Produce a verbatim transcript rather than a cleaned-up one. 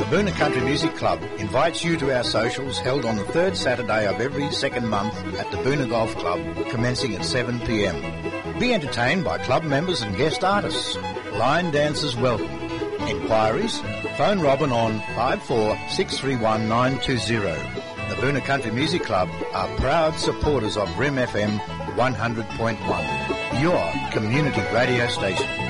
Boona Country Music Club invites you to our socials held on the third Saturday of every second month at the Boona Golf Club, commencing at seven p m. Be entertained by club members and guest artists. Line dancers welcome. Enquiries? Phone Robin on five four six three one nine two zero. The Boona Country Music Club are proud supporters of R I M F M one hundred point one, your community radio station.